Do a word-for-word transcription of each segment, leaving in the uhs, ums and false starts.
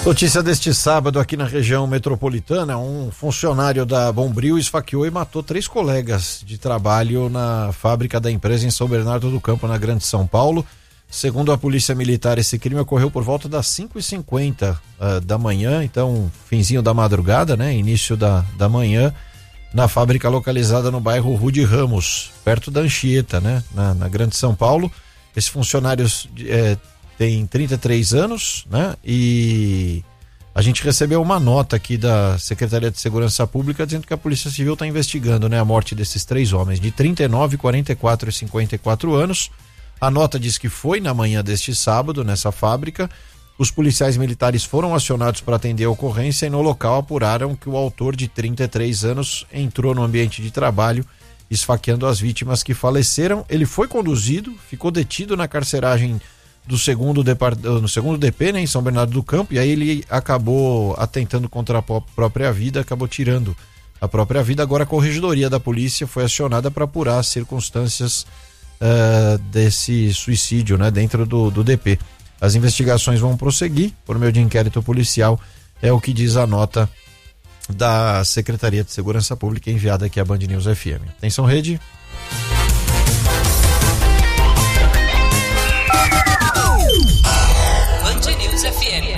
Notícia deste sábado aqui na região metropolitana: um funcionário da Bombril esfaqueou e matou três colegas de trabalho na fábrica da empresa em São Bernardo do Campo, na Grande São Paulo. Segundo a Polícia Militar, esse crime ocorreu por volta das cinco e cinquenta uh, da manhã, então finzinho da madrugada, né? Início da, da manhã, na fábrica localizada no bairro Rude Ramos, perto da Anchieta, né? Na, na Grande São Paulo. Esse funcionário é, tem trinta e três anos, né? E a gente recebeu uma nota aqui da Secretaria de Segurança Pública dizendo que a Polícia Civil está investigando, né, a morte desses três homens de trinta e nove, quarenta e quatro e cinquenta e quatro anos. A nota diz que foi na manhã deste sábado nessa fábrica. Os policiais militares foram acionados para atender a ocorrência e no local apuraram que o autor de trinta e três anos entrou no ambiente de trabalho esfaqueando as vítimas que faleceram. Ele foi conduzido, ficou detido na carceragem do segundo depart... no segundo D P, né, em São Bernardo do Campo, e aí ele acabou atentando contra a própria vida, acabou tirando a própria vida. Agora a corregedoria da polícia foi acionada para apurar as circunstâncias uh, desse suicídio, né, dentro do, do D P. As investigações vão prosseguir por meio de inquérito policial, é o que diz a nota da Secretaria de Segurança Pública enviada aqui à Band News F M. Atenção, rede. Band News F M.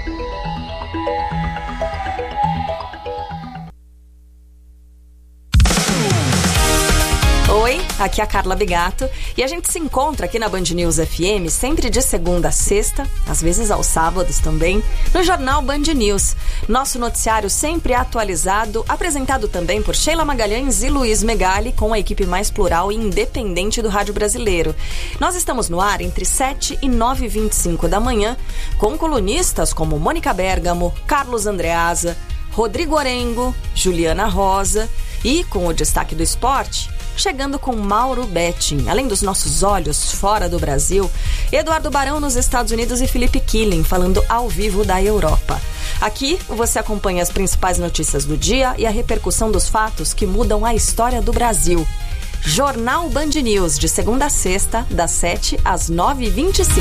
Oi, aqui é a Carla Bigato e a gente se encontra aqui na Band News F M sempre de segunda a sexta, às vezes aos sábados também, no Jornal Band News. Nosso noticiário sempre atualizado, apresentado também por Sheila Magalhães e Luiz Megali, com a equipe mais plural e independente do rádio brasileiro. Nós estamos no ar entre sete e nove e vinte e cinco da manhã, com colunistas como Mônica Bergamo, Carlos Andreasa, Rodrigo Orengo, Juliana Rosa e, com o destaque do esporte, chegando com Mauro Betting, além dos nossos olhos fora do Brasil, Eduardo Barão nos Estados Unidos e Felipe Killing falando ao vivo da Europa. Aqui você acompanha as principais notícias do dia e a repercussão dos fatos que mudam a história do Brasil. Jornal Band News, de segunda a sexta, das sete às nove e vinte e cinco.